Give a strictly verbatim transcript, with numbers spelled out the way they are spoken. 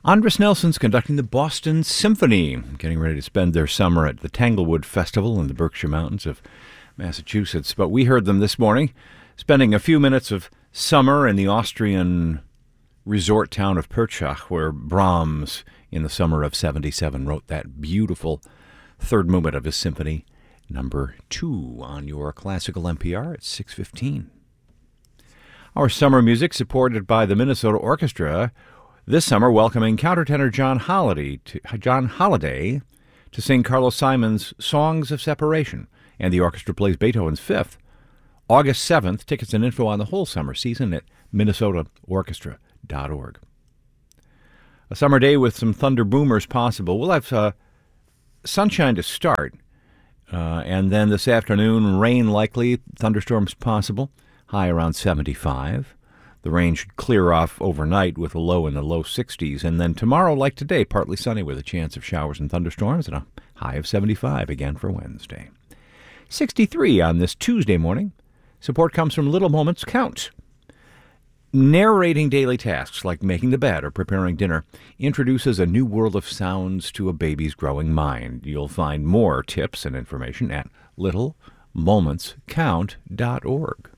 Andris Nelson's conducting the Boston Symphony, getting ready to spend their summer at the Tanglewood Festival in the Berkshire Mountains of Massachusetts. But we heard them this morning, spending a few minutes of summer in the Austrian resort town of Perchach, where Brahms, in the summer of seventy-seven, wrote that beautiful third movement of his symphony, number two, on your classical N P R at six fifteen. Our summer music, supported by the Minnesota Orchestra, this summer welcoming countertenor John Holiday to, John Holiday to sing Carlos Simon's Songs of Separation, and the orchestra plays Beethoven's Fifth. August seventh, tickets and info on the whole summer season at minnesota orchestra dot org. A summer day with some thunder boomers possible. We'll have uh, sunshine to start, uh, and then this afternoon, rain likely, thunderstorms possible, high around seventy-five. The rain should clear off overnight with a low in the low sixties. And then tomorrow, like today, partly sunny with a chance of showers and thunderstorms and a high of seventy-five again for Wednesday. sixty-three on this Tuesday morning. Support comes from Little Moments Count. Narrating daily tasks like making the bed or preparing dinner introduces a new world of sounds to a baby's growing mind. You'll find more tips and information at little moments count dot org.